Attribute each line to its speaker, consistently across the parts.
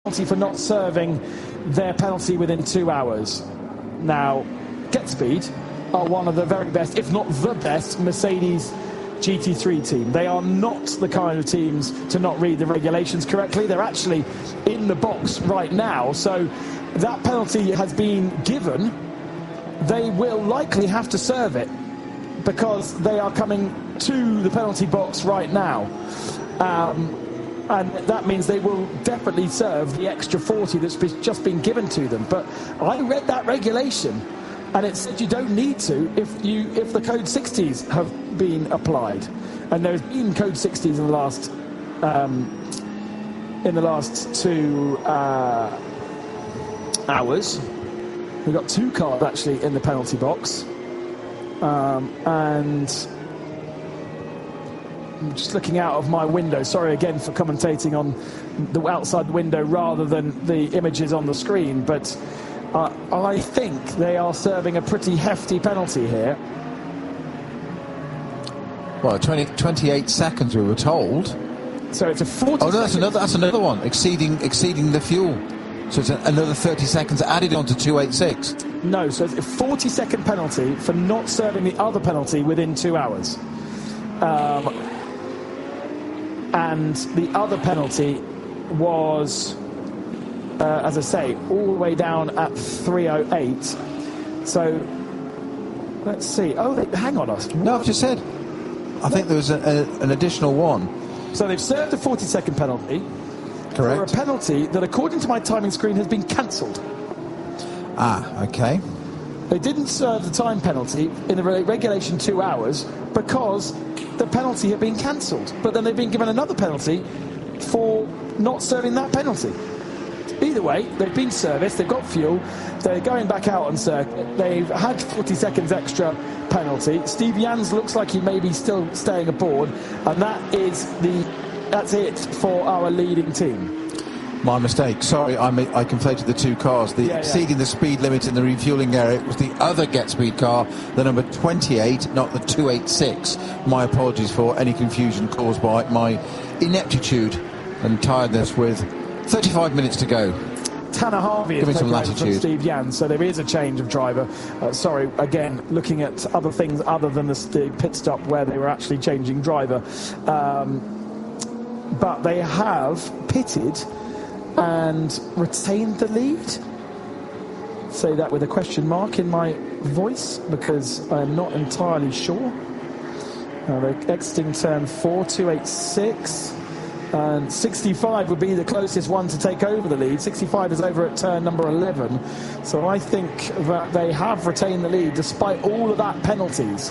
Speaker 1: for not serving their penalty within 2 hours. Now, GetSpeed are one of the very best, if not the best, Mercedes GT3 team. They are not the kind of teams to not read the regulations correctly. They're actually in the box right now, so that penalty has been given. They will likely have to serve it because they are coming to the penalty box right now. And that means they will definitely serve the extra 40 that's just been given to them. But I read that regulation, and it said you don't need to if the code 60s have been applied. And there's been code 60s in the last 2 hours. We've got 2 cars actually in the penalty box, and I'm just looking out of my window. Sorry again for commentating on the outside the window rather than the images on the screen, but I think they are serving a pretty hefty penalty here.
Speaker 2: Well, 28 seconds we were told.
Speaker 1: So it's a 40.
Speaker 2: Oh no, that's another one exceeding the fuel. So it's another 30 seconds added on to 286.
Speaker 1: No, so it's a 40-second penalty for not serving the other penalty within 2 hours. And the other penalty was, as I say, all the way down at 3:08. So let's see. Oh, hang on us.
Speaker 2: No, I've just said. I think there was an additional one.
Speaker 1: So they've served a 40-second penalty.
Speaker 2: Correct.
Speaker 1: For a penalty that, according to my timing screen, has been cancelled.
Speaker 2: Ah, okay.
Speaker 1: They didn't serve the time penalty in the regulation 2 hours because the penalty had been cancelled. But then they've been given another penalty for not serving that penalty. Either way, they've been serviced, they've got fuel, they're going back out on circuit, they've had 40 seconds extra penalty. Steve Jans looks like he may be still staying aboard, and that's it for our leading team.
Speaker 2: My mistake. Sorry, I conflated the 2 cars. Exceeding the speed limit in the refueling area was the other GetSpeed car, the number 28, not the 286. My apologies for any confusion caused by my ineptitude and tiredness with 35 minutes to go.
Speaker 1: Tanner Harvey is taking over from Steve Jans, so there is a change of driver. Sorry, again, looking at other things other than the pit stop where they were actually changing driver. But they have pitted and retained the lead. Say that with a question mark in my voice because I'm not entirely sure. They're exiting turn 4, 286. And 65 would be the closest one to take over the lead. 65 is over at turn number 11. So I think that they have retained the lead despite all of that penalties.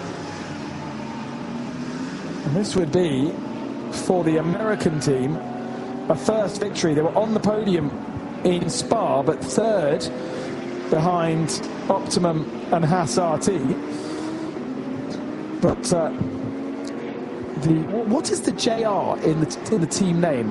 Speaker 1: And this would be, for the American team, a first victory. They were on the podium in Spa, but third behind Optimum and Haas RT. But what is the JR in the team name?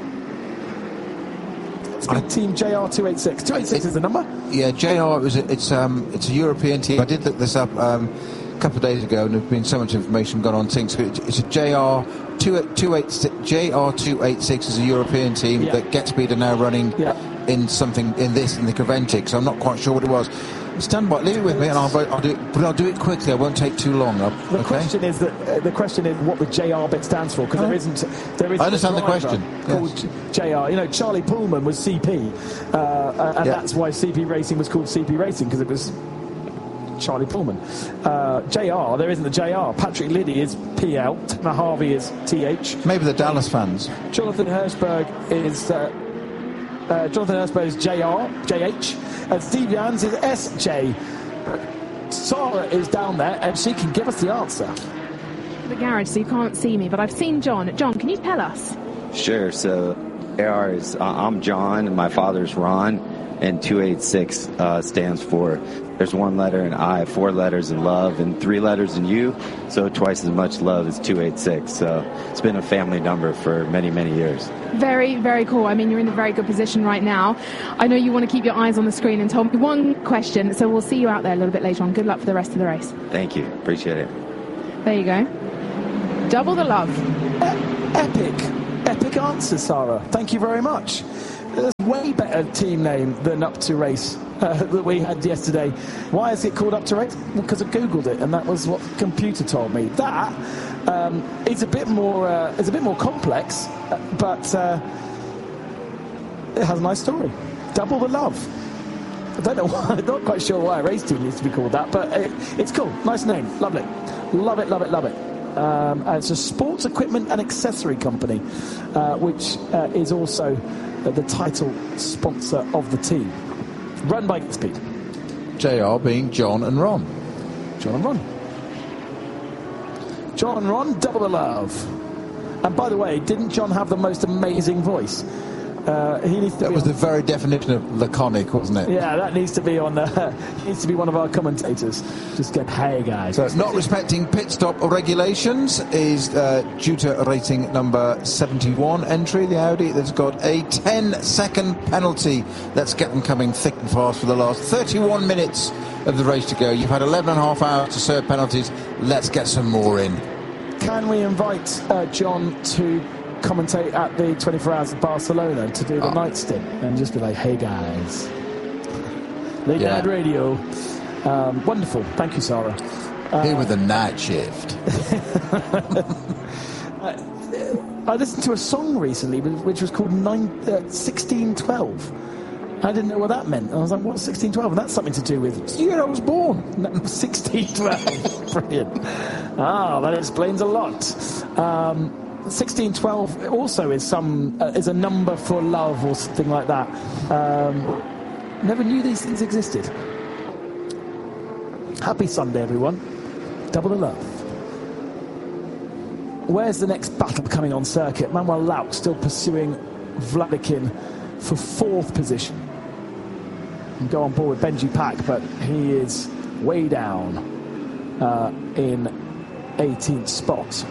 Speaker 1: It's got Team JR 286. 286 is the number?
Speaker 2: Yeah, JR it's a European team. I did look this up a couple of days ago, and there's been so much information gone on things. It's a JR 286. JR 286 is a European team that GetSpeed are now running in the Creventic. So I'm not quite sure what it was. Stand by, leave it with me, and I'll do it. But I'll do it quickly. I won't take too long.
Speaker 1: The question is what the JR bit stands for, because there isn't.
Speaker 2: I understand the question.
Speaker 1: Called JR. You know, Charlie Pullman was CP, and that's why CP Racing was called CP Racing, because it was Charlie Pullman. JR, there isn't the JR. Patrick Liddy is PL. Tanner Harvey is TH.
Speaker 2: Maybe the Dallas fans.
Speaker 1: Jonathan Hirschberg is JH. And Steve Jans is SJ. Sarah is down there, and she can give us the answer.
Speaker 3: The garage, so you can't see me, but I've seen John. John, can you tell us?
Speaker 4: Sure. So, AR is I'm John, and my father's Ron, and 286 stands for. There's one letter in I, 4 letters in love, and 3 letters in you. So twice as much love as 286. So it's been a family number for many, many years.
Speaker 3: Very, very cool. I mean, you're in a very good position right now. I know you want to keep your eyes on the screen and told me one question, so we'll see you out there a little bit later on. Good luck for the rest of the race.
Speaker 4: Thank you. Appreciate it.
Speaker 3: There you go. Double the love.
Speaker 1: Epic answer, Sarah. Thank you very much. There's a way better team name than Up to Race that we had yesterday. Why is it called Up to Race? Well, because I googled it, and that was what the computer told me. That is a bit more complex, but it has a nice story. Double the Love. I don't know why. I'm not quite sure why a race team needs to be called that, but it's cool. Nice name. Lovely. Love it, love it, love it. It's a sports equipment and accessory company, which is also the title sponsor of the team. Run by Speed.
Speaker 2: JR being John and Ron.
Speaker 1: John and Ron. John and Ron, Double the Love. And by the way, didn't John have the most amazing voice? He needs to
Speaker 2: that was the very definition of laconic, wasn't it?
Speaker 1: Yeah, that needs to be on. He needs to be one of our commentators. Just get, hey guys.
Speaker 2: So not respecting pit stop regulations is due to racing number 71 entry, the Audi, that's got a 10-second penalty. Let's get them coming thick and fast for the last 31 minutes of the race to go. You've had 11 and a half hours to serve penalties. Let's get some more in.
Speaker 1: Can we invite John to commentate at the 24 Hours of Barcelona to do the night stint and just be like, hey guys, Late Night Radio. Wonderful. Thank you, Sarah.
Speaker 2: Here with the night shift.
Speaker 1: I listened to a song recently which was called 1612. I didn't know what that meant. I was like, what's 1612? And that's something to do with the year I was born. 1612. Brilliant. That explains a lot. 1612 also is a number for love or something like that. Never knew these things existed. Happy Sunday, everyone. Double the Love. Where's the next battle coming on circuit? Manuel Lauk still pursuing Vladikin for 4th position. And go on board with Benji Pack, but he is way down in 18th spot.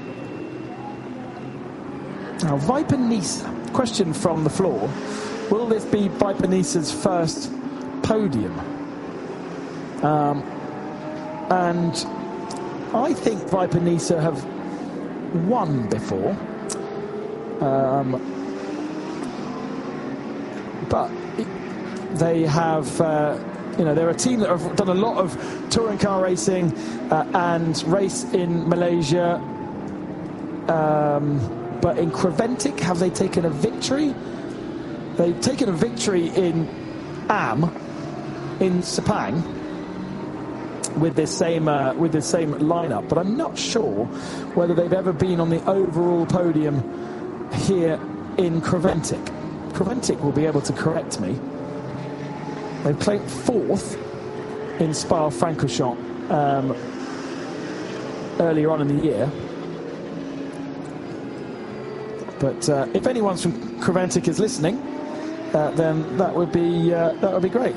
Speaker 1: Now, Viper Nisa, question from the floor. Will this be Viper Nisa's first podium? And I think Viper Nisa have won before. But they have, they're a team that have done a lot of touring car racing and race in Malaysia. But in Creventic, have they taken a victory? They've taken a victory in in Sepang with this same lineup, but I'm not sure whether they've ever been on the overall podium here in Creventic. Creventic will be able to correct me. They played 4th in Spa-Francorchamps earlier on in the year. But if anyone's from Creventic is listening, then that would be great.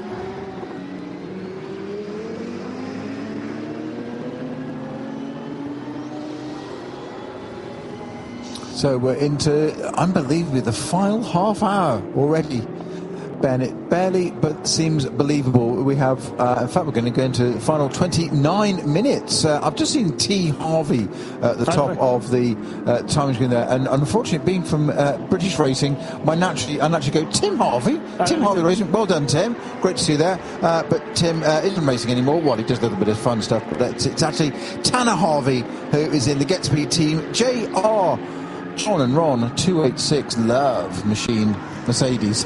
Speaker 2: So we're into, unbelievably, the final half hour already. Bennett, barely, but seems believable. We have, in fact, we're going to go into the final 29 minutes. I've just seen T. Harvey at the top of the time screen there, and unfortunately, being from British Racing, I naturally go, Tim Harvey. Tim Harvey Racing, well done, Tim. Great to see you there. But Tim isn't racing anymore. Well, he does a little bit of fun stuff, but it's actually Tanner Harvey who is in the Get Speed team. JR, John and Ron, 286 Love Machine Mercedes.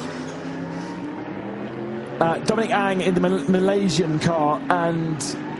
Speaker 1: Dominic Ang in the Malaysian car, and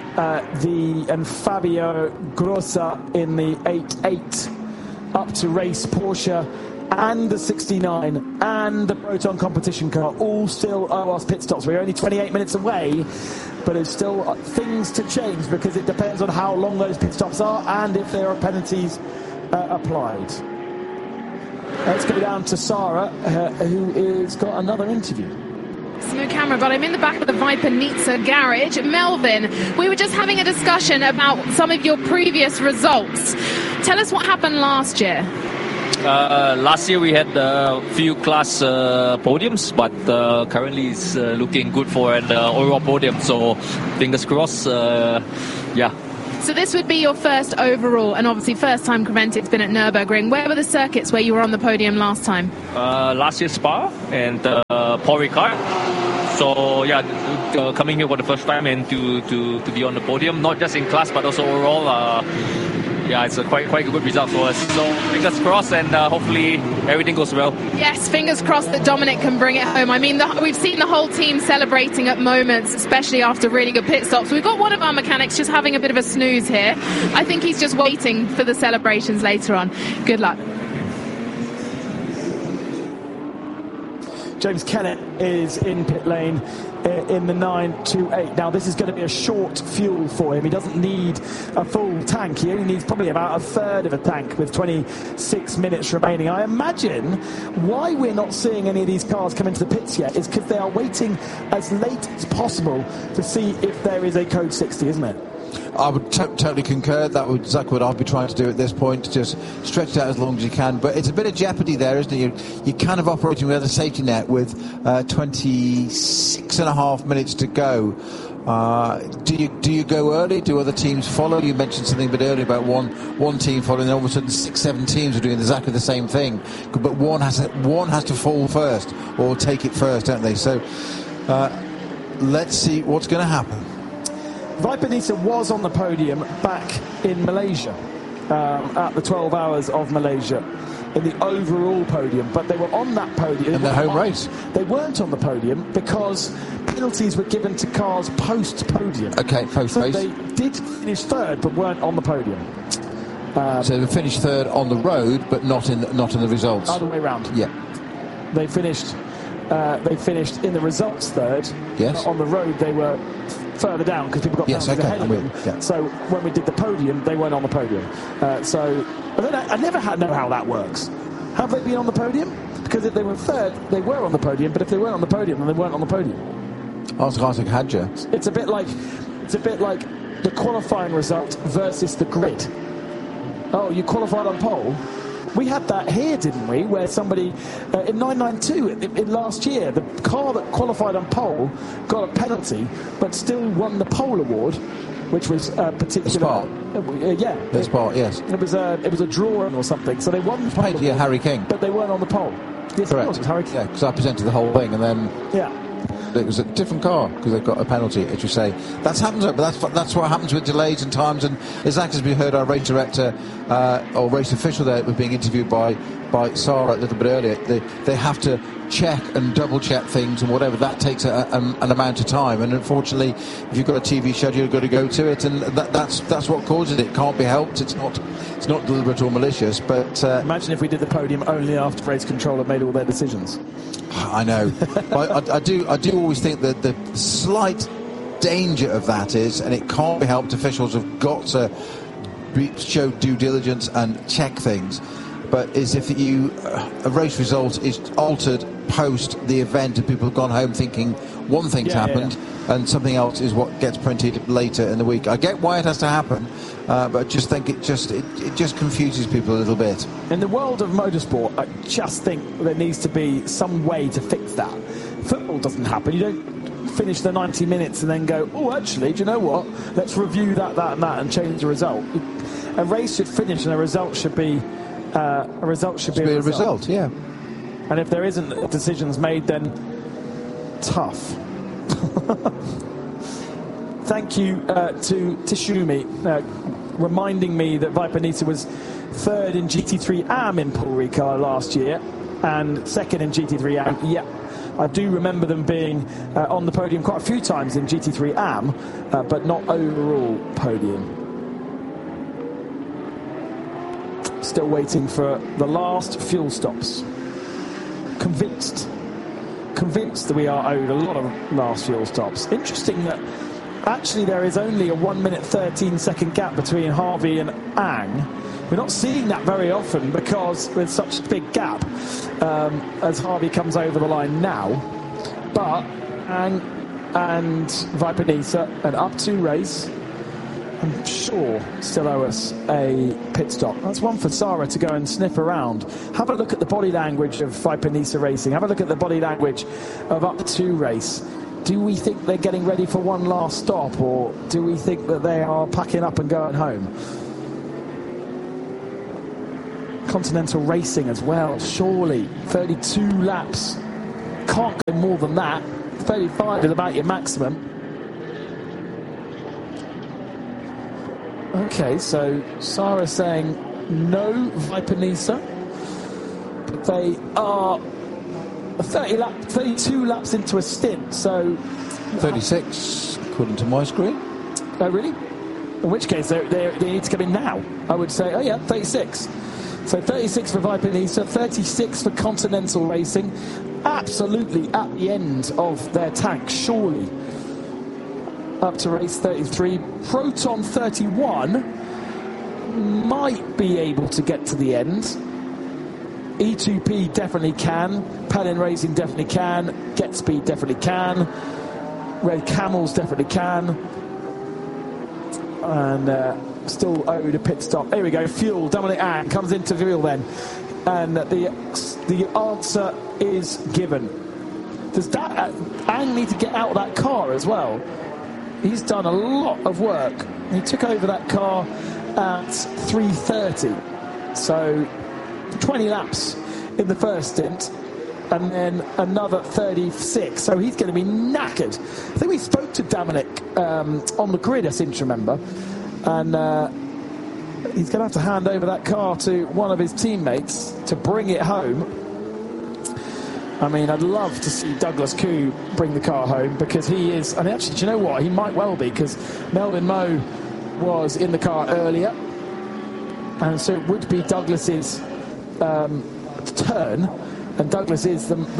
Speaker 1: Fabio Grossa in the 88 Up to Race Porsche, and the 69 and the Proton competition car all still owe us pit stops. We're only 28 minutes away, but it's still things to change because it depends on how long those pit stops are and if there are penalties applied. Let's go down to Sarah, who has got another interview.
Speaker 3: No camera, but I'm in the back of the Viper Nisa garage. Melvin, we were just having a discussion about some of your previous results. Tell us what happened last year.
Speaker 5: Last year we had a few class podiums, but currently it's looking good for an overall podium. So fingers crossed.
Speaker 3: So this would be your first overall, and obviously first time Creventic's been at Nürburgring. Where were the circuits where you were on the podium last time?
Speaker 5: Last year Spa and Paul Ricard. So yeah, coming here for the first time and to be on the podium, not just in class but also overall. Yeah, it's a quite a good result for us. So fingers crossed, and hopefully everything goes well. Yes, fingers crossed that Dominic can bring it home. I mean, we've seen the whole team celebrating at moments, especially after really good pit stops. We've got one of our mechanics just having a bit of a snooze here. I think he's just waiting for the celebrations later on. Good luck.
Speaker 1: James Kennett is in pit lane in the 928. Now, this is going to be a short fuel for him. He doesn't need a full tank. He only needs probably about a third of a tank with 26 minutes remaining. I imagine why we're not seeing any of these cars come into the pits yet is because they are waiting as late as possible to see if there is a code 60, isn't it?
Speaker 2: I would totally concur. That would exactly what I'd be trying to do at this point, to just stretch it out as long as you can. But it's a bit of jeopardy there, isn't it? You're kind of operating without a safety net with 26 and a half minutes to go. Do you go early? Do other teams follow? You mentioned something a bit earlier about one team following, and all of a sudden 6-7 teams are doing exactly the same thing. But one has to fall first or take it first, don't they? So let's see what's going to happen.
Speaker 1: Viper Nisa was on the podium back in Malaysia at the 12 Hours of Malaysia in the overall podium, but they were on that podium
Speaker 2: in the home race.
Speaker 1: They weren't on the podium because penalties were given to cars post-podium.
Speaker 2: Okay, post-race.
Speaker 1: So they did finish third, but weren't on the podium.
Speaker 2: So they finished third on the road, but not in the results.
Speaker 1: Other way round.
Speaker 2: Yeah.
Speaker 1: They finished in the results third.
Speaker 2: Yes.
Speaker 1: On the road, they were further down because people got penalties ahead of them.
Speaker 2: Yeah.
Speaker 1: So when we did the podium, they weren't on the podium. So I never know how that works. Have they been on the podium? Because if they were third, they were on the podium. But if they weren't on the podium, then they weren't on the podium.
Speaker 2: Ask Isaac Hadja.
Speaker 1: It's a bit like the qualifying result versus the grid. Oh, you qualified on pole. We had that here, didn't we? Where somebody in 992 in last year, the car that qualified on pole got a penalty, but still won the pole award, which was a particular. Yeah,
Speaker 2: the Spa, yes.
Speaker 1: It was a drawing or something. So they won the pole award,
Speaker 2: Harry King,
Speaker 1: but they weren't on the pole. Yes,
Speaker 2: correct.
Speaker 1: It was Harry King.
Speaker 2: Yeah, because I presented the whole thing, and then it was a different car because they got a penalty, as you say. That happens, but that's what happens with delays and times. And exactly as we heard our race director or race official there was being interviewed by Sarah a little bit earlier, they have to check and double check things and whatever. That takes an amount of time. And unfortunately, if you've got a TV schedule, you've got to go to it, and that's what causes it. It can't be helped. It's not deliberate or malicious. But
Speaker 1: imagine if we did the podium only after race control had made all their decisions.
Speaker 2: I know. I do always think that the slight danger of that is, and it can't be helped, officials have got to show due diligence and check things, but is if a race result is altered post the event and people have gone home thinking one thing's happened and something else is what gets printed later in the week. I get why it has to happen, but I just think it just confuses people a little bit.
Speaker 1: In the world of motorsport, I just think there needs to be some way to fix that. Football doesn't happen. You don't finish the 90 minutes and then go, oh, actually, do you know what? Let's review that and that and change the result. A race should finish and a result should be a result.
Speaker 2: Yeah.
Speaker 1: And if there isn't decisions made, then tough. Thank you to Tishumi reminding me that Viper Nisa was third in GT3 AM in Paul Ricard last year and second in GT3 AM. Yeah, I do remember them being on the podium quite a few times in GT3 AM, but not overall podium. Still waiting for the last fuel stops. Convinced that we are owed a lot of last fuel stops. Interesting that actually there is only a 1 minute 13 second gap between Harvey and Ang. We're not seeing that very often because there's such a big gap as Harvey comes over the line now. But Ang and Viper Nisa, an up-to race, I'm sure still owe us a pit stop. That's one for Sarah to go and sniff around. Have a look at the body language of Viper Nisa Racing. Have a look at the body language of Up2 Race. do we think they're getting ready for one last stop, or do we think that they are packing up and going home? Continental Racing as well, surely 32 laps, can't go more than that. 35 is about your maximum. Okay, so Sarah saying no Viper Nisa, but they are 32 laps into a stint, so
Speaker 2: 36 according to my screen.
Speaker 1: Oh really? In which case they need to come in now. I would say, oh yeah, 36. So 36 for Viper Nisa, 36 for Continental Racing. Absolutely at the end of their tank, surely. Up to race 33. Proton 31 might be able to get to the end. E2P definitely can. Palin Racing definitely can. Get Speed definitely can. Red Camels definitely can. And still owed a pit stop. Here we go. Fuel. Dominic Ang comes into fuel then. And the answer is given. Does that Ang need to get out of that car as well? He's done a lot of work. He took over that car at 3:30. So 20 laps in the first stint, and then another 36. So he's going to be knackered. I think we spoke to Dominic on the grid, I seem to remember, and he's going to have to hand over that car to one of his teammates to bring it home. I mean, I'd love to see Douglas Koo bring the car home, because he is, and actually, do you know what? He might well be, because Melvin Moe was in the car earlier, and so it would be Douglas's turn, and Douglas is not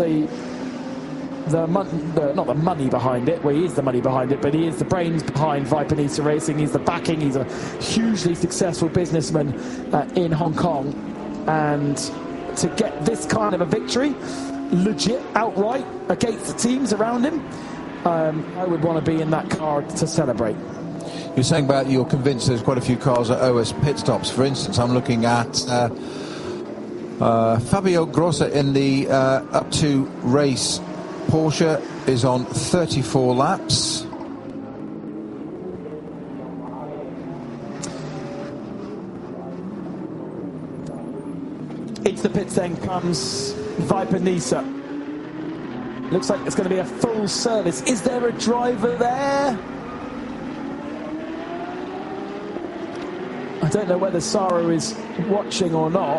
Speaker 1: the money behind it. Well, he is the money behind it, but he is the brains behind Viper Nisa Racing. He's the backing. He's a hugely successful businessman in Hong Kong, and to get this kind of a victory, legit, outright, against the teams around him, I would want to be in that car to celebrate.
Speaker 2: You're saying about you're convinced there's quite a few cars at OS pit stops. For instance, I'm looking at Fabio Grossa in the up to race. Porsche is on 34 laps.
Speaker 1: Into the pits then comes Viper Nisa. Looks like it's going to be a full service. Is there a driver there? I don't know whether Sarah is watching or not.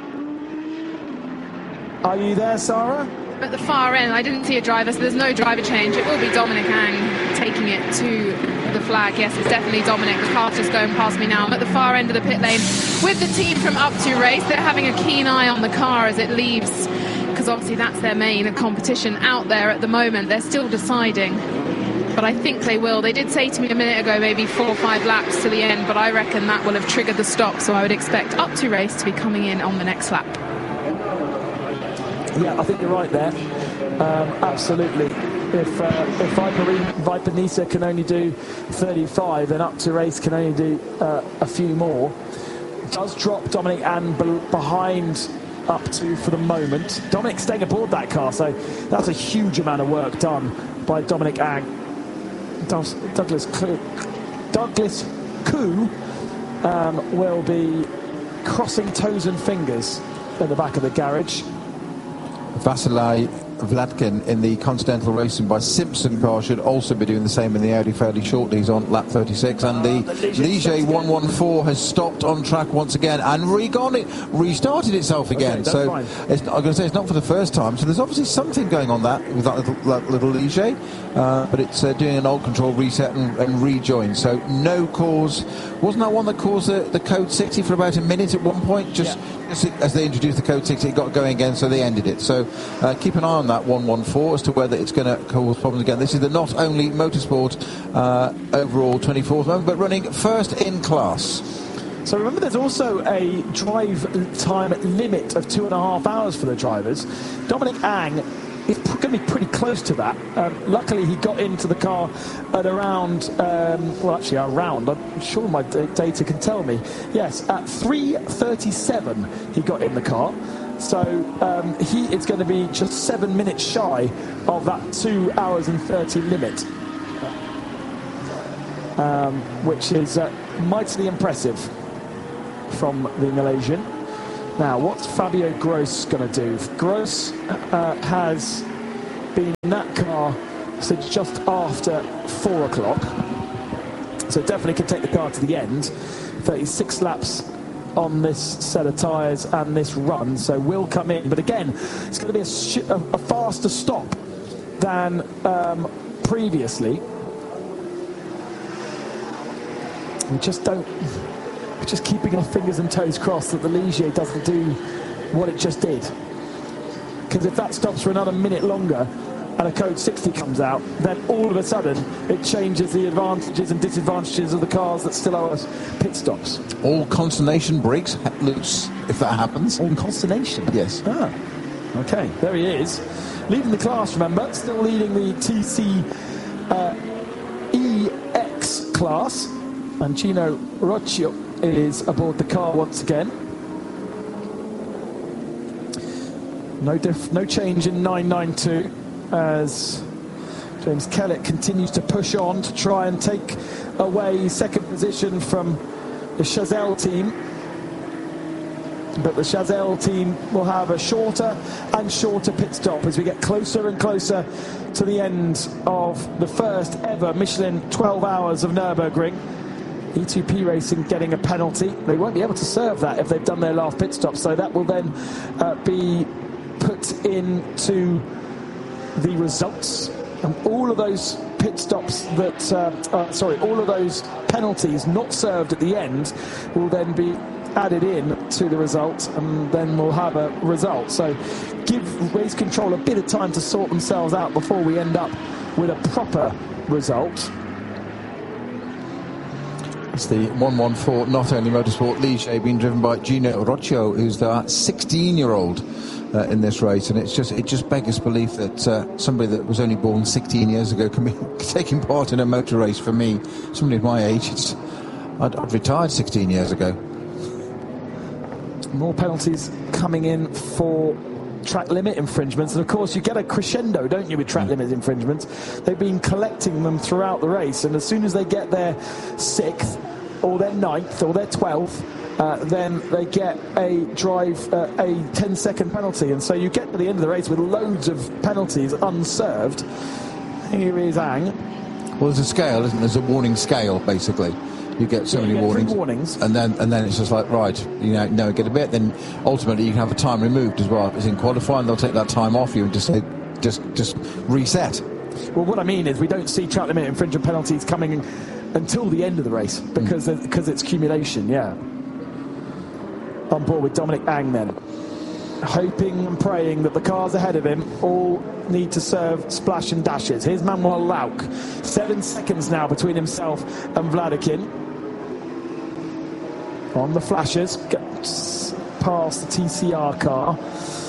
Speaker 1: Are you there, Sarah?
Speaker 3: At the far end, I didn't see a driver, so there's no driver change. It will be Dominic Ang taking it to the flag. Yes, it's definitely Dominic. The car's just going past me now. I'm at the far end of the pit lane with the team from Up To Race. They're having a keen eye on the car as it leaves, because obviously that's their main competition out there at the moment. They're still deciding, but I think they will. They did say to me a minute ago maybe 4 or 5 laps to the end, but I reckon that will have triggered the stop, so I would expect Up To Race to be coming in on the next lap.
Speaker 1: Yeah, I think you're right there. Absolutely. If Viper Nisa can only do 35, then Up To Race can only do a few more. Does drop Dominic Ang behind Up To for the moment. Dominic staying aboard that car, so that's a huge amount of work done by Dominic Ang. Douglas Koo will be crossing toes and fingers at the back of the garage.
Speaker 2: Vasily Vladkin in the Continental Racing by Simpson car should also be doing the same in the Audi fairly shortly. He's on lap 36, and the Ligier 114 has stopped on track once again and restarted itself again.
Speaker 1: Okay,
Speaker 2: so it's, I'm going to say it's not for the first time, so there's obviously something going on with that little Ligier, but it's doing an old control reset and rejoin. So no cause. Wasn't that one that caused the code 60 for about a minute at one point? Just as they introduced the code 60, it got going again, so they ended it. So keep an eye on that 114 as to whether it's going to cause problems again. This is the Not Only Motorsport overall 24th moment, but running first in class.
Speaker 1: So remember, there's also a drive time limit of 2.5 hours for the drivers. Dominic Ang is going to be pretty close to that. Luckily, he got into the car at around, I'm sure my data can tell me. Yes, at 3:37 he got in the car. So he is going to be just 7 minutes shy of that 2 hours and 30 limit, which is mightily impressive from the Malaysian. Now, what's Fabio Gross going to do? Gross has been in that car since just after 4 o'clock, so definitely can take the car to the end. 36 laps on this set of tyres and this run, so will come in, but again it's going to be a faster stop than previously. We're just keeping our fingers and toes crossed that the Ligier doesn't do what it just did, because if that stops for another minute longer and a code 60 comes out, then all of a sudden it changes the advantages and disadvantages of the cars that still owe us pit stops.
Speaker 2: All consternation breaks loose if that happens.
Speaker 1: All consternation?
Speaker 2: Yes.
Speaker 1: Ah, okay, there he is. Leading the class, remember, still leading the TC EX class. And Gino Roccio is aboard the car once again. No change in 992 as James Kellett continues to push on to try and take away second position from the Chazelle team. But the Chazelle team will have a shorter and shorter pit stop as we get closer and closer to the end of the first ever Michelin 12 hours of Nürburgring. E2P Racing getting a penalty. They won't be able to serve that if they've done their last pit stop, so that will then be put into the results. And all of those pit stops that, all of those penalties not served at the end will then be added in to the result, and then we'll have a result. So give Race Control a bit of time to sort themselves out before we end up with a proper result.
Speaker 2: It's the 114 Not Only Motorsport Ligier being driven by Gino Roccio, who's the 16-year-old in this race, and it just beggars belief that somebody that was only born 16 years ago can be taking part in a motor race. For me, somebody of my age, I'd retired 16 years ago.
Speaker 1: More penalties coming in for track limit infringements, and of course you get a crescendo, don't you, with track limit infringements. They've been collecting them throughout the race, and as soon as they get their 6th or their 9th or their 12th, then they get a 10-second penalty, and so you get to the end of the race with loads of penalties unserved. Here is Ang.
Speaker 2: Well, there's a scale, isn't there? There's a warning scale, basically. You get so many warnings, and then it's just like, right, get a bit. Then ultimately you can have a time removed as well. As in qualifying, they'll take that time off you and just say, just reset.
Speaker 1: Well, what I mean is we don't see track limit infringement penalties coming until the end of the race because it's accumulation. Yeah. On board with Dominic Ang then, hoping and praying that the cars ahead of him all need to serve splash and dashes. Here's Manuel Lauk, 7 seconds now between himself and Vladikin. On the flashers, gets past the TCR car.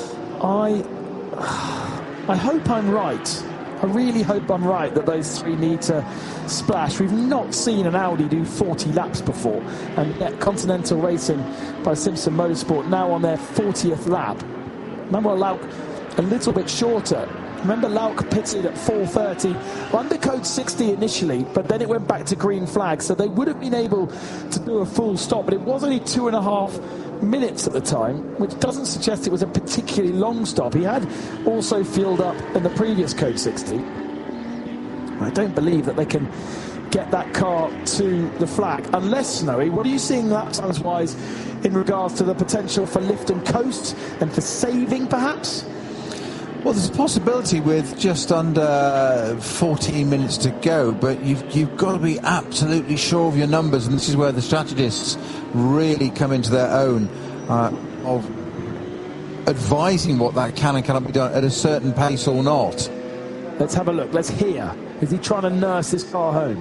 Speaker 1: I hope I'm right. I really hope I'm right that those three need to splash. We've not seen an Audi do 40 laps before, and yet Continental Racing by Simpson Motorsport now on their 40th lap. Manuel Lauk a little bit shorter. Remember, Lauk pitted at 4:30 under code 60 initially, but then it went back to green flag, so they would have been able to do a full stop, but it was only 2.5 minutes at the time, which doesn't suggest it was a particularly long stop. He had also fueled up in the previous code 60. I don't believe that they can get that car to the flag, unless, Snowy, what are you seeing lap times wise in regards to the potential for lift and coast and for saving perhaps?
Speaker 2: Well, there's a possibility with just under 14 minutes to go, but you've got to be absolutely sure of your numbers, and this is where the strategists really come into their own of advising what that can and cannot be done at a certain pace or not.
Speaker 1: Let's have a look. Let's hear. Is he trying to nurse his car home?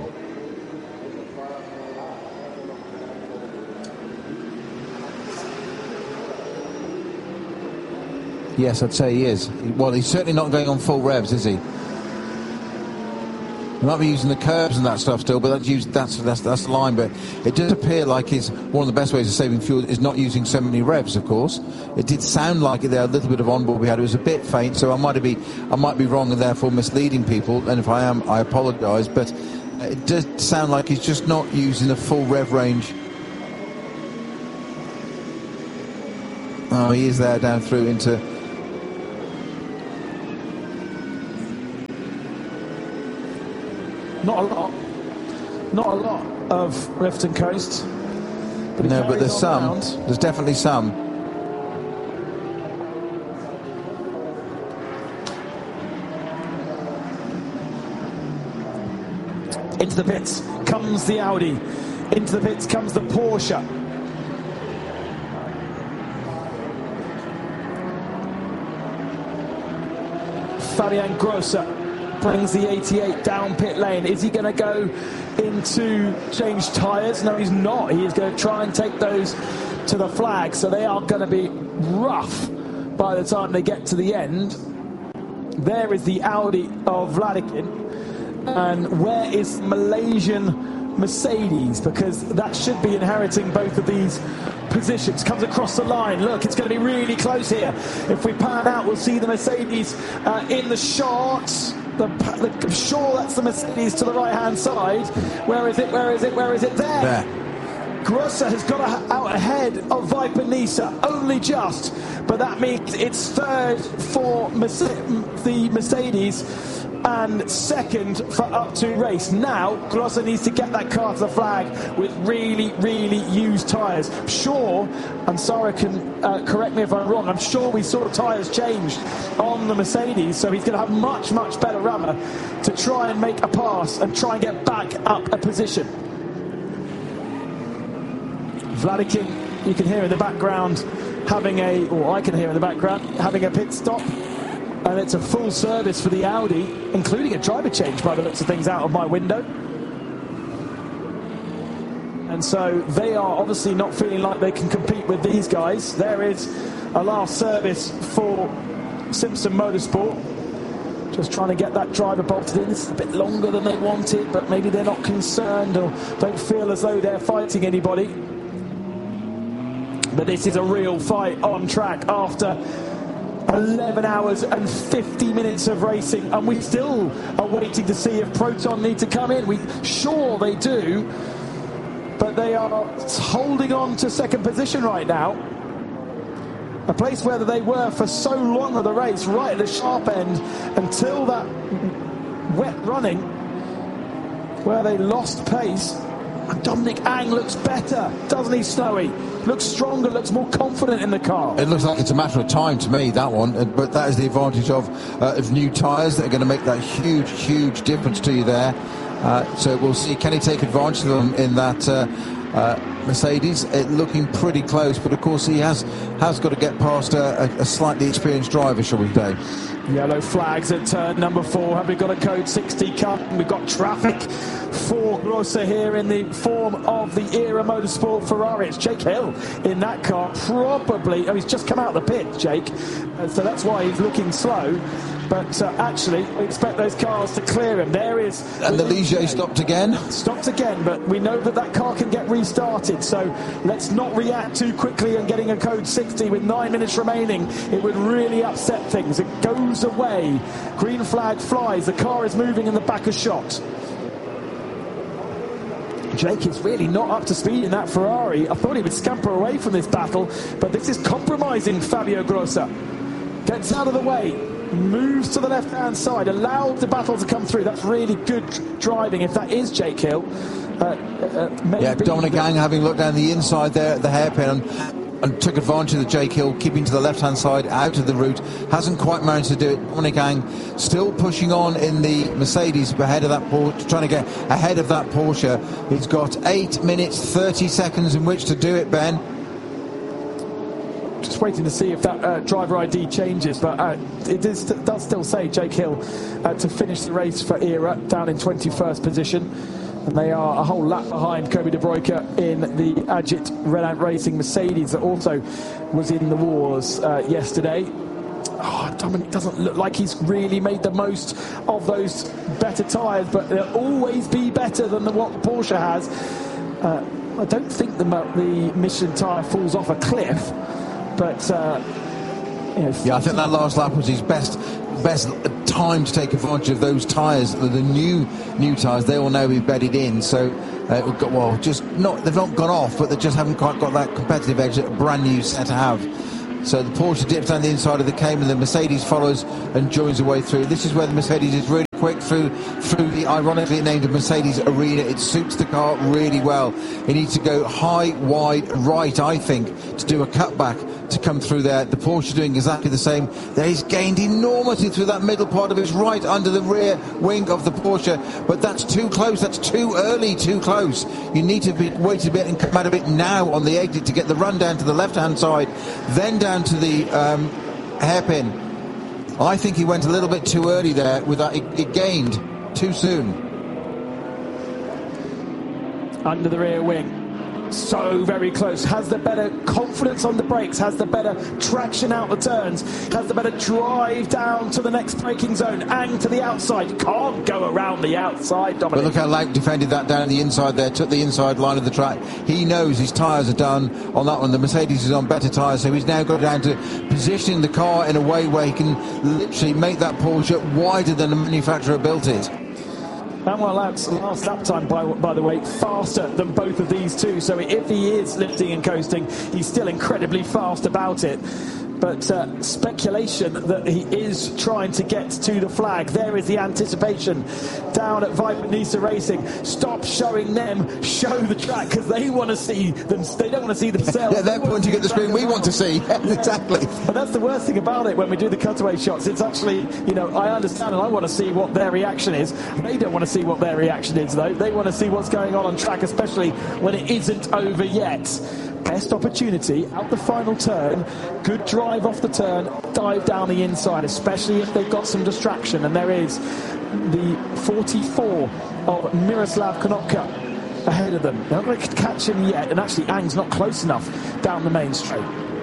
Speaker 2: Yes, I'd say he is. Well, he's certainly not going on full revs, is he? They might be using the curbs and that stuff still, but that's the line. But it does appear like it's one of the best ways of saving fuel is not using so many revs. Of course, it did sound like there a little bit of onboard we had. It was a bit faint, so I might be wrong and therefore misleading people. And if I am, I apologise. But it does sound like he's just not using the full rev range. Oh, he is there down through into.
Speaker 1: Not a lot of Rifton Coast.
Speaker 2: No, but there's some.
Speaker 1: Round.
Speaker 2: There's definitely some.
Speaker 1: Into the pits comes the Audi. Into the pits comes the Porsche. Fabian Grosser brings the 88 down pit lane. Is he going to go into change tyres? No, he's not. He is going to try and take those to the flag. So they are going to be rough by the time they get to the end. There is the Audi of Vladikin. And where is Malaysian Mercedes? Because that should be inheriting both of these positions. Comes across the line. Look, it's going to be really close here. If we pan out, we'll see the Mercedes in the short. I'm sure that's the Mercedes to the right-hand side. Where is it? Where is it? Where is it? There. Grosser has got out ahead of Viper Nisa, only just. But that means it's third for the Mercedes and second for Up To Race. Now, Grosser needs to get that car to the flag with really, really used tyres. I'm sure, and Sarah can correct me if I'm wrong, I'm sure we saw tyres changed on the Mercedes, so he's going to have much, much better rubber to try and make a pass and try and get back up a position. Vladikin, you can hear in the background I can hear in the background, having a pit stop. And it's a full service for the Audi, including a driver change by the looks of things out of my window. And so they are obviously not feeling like they can compete with these guys. There is a last service for Simpson Motorsport. Just trying to get that driver bolted in. This is a bit longer than they wanted, but maybe they're not concerned or don't feel as though they're fighting anybody. But this is a real fight on track after 11 hours and 50 minutes of racing, and we still are waiting to see if Proton need to come in. Sure they do, but they are holding on to second position right now. A place where they were for so long of the race, right at the sharp end, until that wet running, where they lost pace. And Dominic Ang looks better, doesn't he, Snowy? Looks stronger, looks more confident in the car.
Speaker 2: It looks like it's a matter of time to me, that one. But that is the advantage of new tyres that are going to make that huge, huge difference to you there. So we'll see. Can he take advantage of them in that Mercedes? It looking pretty close, but of course he has got to get past a slightly experienced driver, shall we say.
Speaker 1: Yellow flags at turn number 4. Have we got a code 60 coming? We've got traffic for Grosser here in the form of the Era Motorsport Ferrari. It's Jake Hill in that car, probably. Oh, he's just come out of the pit, Jake. So that's why he's looking slow. But actually, we expect those cars to clear him. There is...
Speaker 2: And the Ligier stopped again.
Speaker 1: Stopped again, but we know that car can get restarted. So let's not react too quickly and getting a code 60 with 9 minutes remaining. It would really upset things. It goes away. Green flag flies. The car is moving in the back of shot. Jake is really not up to speed in that Ferrari. I thought he would scamper away from this battle, but this is compromising Fabio Grosser. Gets out of the way. Moves to the left-hand side, allowed the battle to come through. That's really good driving if that is Jake Hill.
Speaker 2: Dominic Ang having looked down the inside there at the hairpin and took advantage of the Jake Hill, keeping to the left-hand side, out of the route. Hasn't quite managed to do it. Dominic Ang still pushing on in the Mercedes ahead of that Porsche, trying to get ahead of that Porsche. He's got 8 minutes, 30 seconds in which to do it, Ben.
Speaker 1: Just waiting to see if that driver ID changes, but it does still say Jake Hill to finish the race for Era down in 21st position, and they are a whole lap behind Kobe De Bruyker in the Agit Red Ant Racing Mercedes that also was in the wars yesterday. Dominic doesn't look like he's really made the most of those better tyres, but they'll always be better than what Porsche has. I don't think the Michelin tyre falls off a cliff, but
Speaker 2: I think that last lap was his best time to take advantage of those tyres. The new tyres, they will now be bedded in, so they've not gone off, but they just haven't quite got that competitive edge that a brand new set have. So the Porsche dips down the inside of the Cayman, the Mercedes follows and joins the way through. This is where the Mercedes is really quick through the ironically named Mercedes Arena. It suits the car really well. It needs to go high, wide, right, I think, to do a cutback to come through there. The Porsche doing exactly the same. He's gained enormously through that middle part of it, right under the rear wing of the Porsche, but that's too close, that's too early, too close. You need to wait a bit and come out of it now on the exit to get the run down to the left-hand side, then down to the hairpin. I think he went a little bit too early there with that. It gained too soon.
Speaker 1: Under the rear wing. So very close, has the better confidence on the brakes, has the better traction out the turns, has the better drive down to the next braking zone, and to the outside, can't go around the outside, Dominic.
Speaker 2: But look how Lauk defended that down the inside there, took the inside line of the track. He knows his tyres are done on that one. The Mercedes is on better tyres, so he's now got down to positioning the car in a way where he can literally make that Porsche wider than the manufacturer built it.
Speaker 1: Manuel Lauk's last lap time, by the way, faster than both of these two. So if he is lifting and coasting, he's still incredibly fast about it. But speculation that he is trying to get to the flag. There is the anticipation down at Viper Nisa Racing. Stop showing them, show the track, because they want to see them. They don't want to see themselves.
Speaker 2: Yeah, they're pointing at the screen. We want to see. Exactly.
Speaker 1: But that's the worst thing about it when we do the cutaway shots. It's actually, I understand and I want to see what their reaction is. They don't want to see what their reaction is, though. They want to see what's going on track, especially when it isn't over yet. Best opportunity out the final turn, good drive off the turn, dive down the inside, especially if they've got some distraction, and there is the 44 of Miroslav Konopka ahead of them. They're not going to catch him yet, and actually Ang's not close enough down the main straight.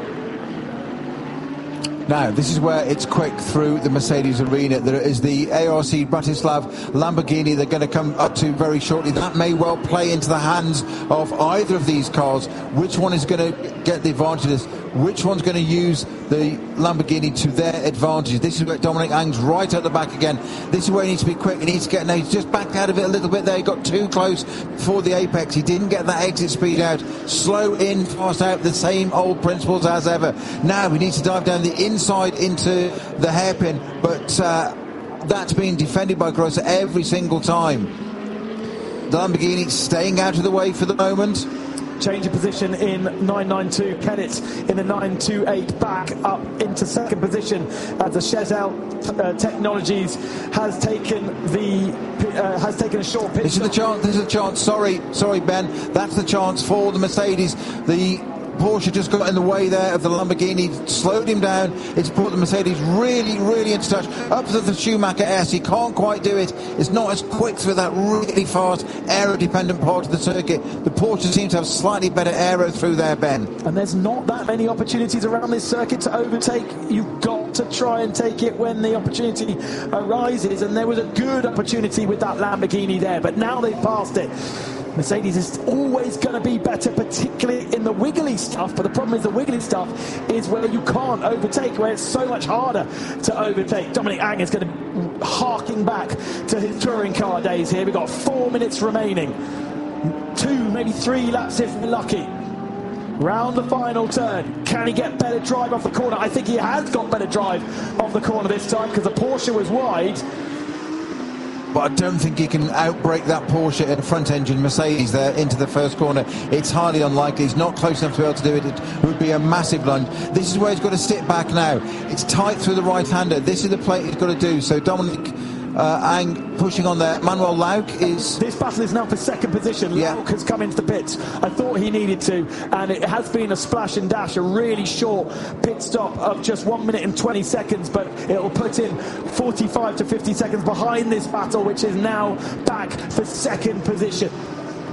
Speaker 2: Now, this is where it's quick through the Mercedes Arena. There is the ARC Bratislav Lamborghini they're going to come up to very shortly. That may well play into the hands of either of these cars. Which one is going to get the advantages? Which one's going to use the Lamborghini to their advantage? This is where Dominic Ang's right at the back again. This is where he needs to be quick. He needs to get... Now, he's just backed out of it a little bit there. He got too close for the apex. He didn't get that exit speed out. Slow in, fast out. The same old principles as ever. Now, he needs to dive down the inside into the hairpin. But that's being defended by Grosser every single time. The Lamborghini staying out of the way for the moment.
Speaker 1: Change of position in 992. Pettit in the 928 back up into second position as the Chezel Technologies has taken a short pitch.
Speaker 2: This is the chance. Sorry, Ben. That's the chance for the Mercedes. The Porsche just got in the way there of the Lamborghini, slowed him down. It's brought the Mercedes really into touch. Up to the Schumacher S, he can't quite do it. It's not as quick through that really fast aero-dependent part of the circuit. The Porsche seems to have slightly better aero through there, Ben.
Speaker 1: And there's not that many opportunities around this circuit to overtake. You've got to try and take it when the opportunity arises, and there was a good opportunity with that Lamborghini there, but now they've passed it. Mercedes is always going to be better, particularly in the wiggly stuff, but the problem is the wiggly stuff is where you can't overtake, where it's so much harder to overtake. Dominic Ang is going to harking back to his touring car days here. We've got 4 minutes remaining. 2, maybe 3 laps if we're lucky. Round the final turn. Can he get better drive off the corner? I think he has got better drive off the corner this time because the Porsche was wide.
Speaker 2: But I don't think he can outbrake that Porsche and front engine Mercedes there into the first corner. It's highly unlikely. He's not close enough to be able to do it. It would be a massive lunge. This is where he's got to sit back now. It's tight through the right-hander. This is the plate he's got to do. So Dominic Ang pushing on there. Manuel Lauk is...
Speaker 1: This battle is now for second position. Lauk has come into the pits. I thought he needed to, and it has been a splash and dash, a really short pit stop of just 1 minute and 20 seconds, but it'll put him 45 to 50 seconds behind this battle, which is now back for second position.